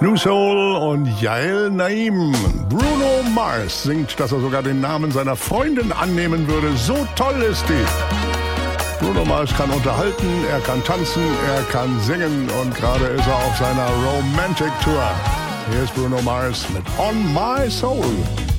New Soul und Yael Naim. Bruno Mars singt, dass er sogar den Namen seiner Freundin annehmen würde. So toll ist die. Bruno Mars kann unterhalten, er kann tanzen, er kann singen und gerade ist er auf seiner Romantic Tour. Hier ist Bruno Mars mit On My Soul.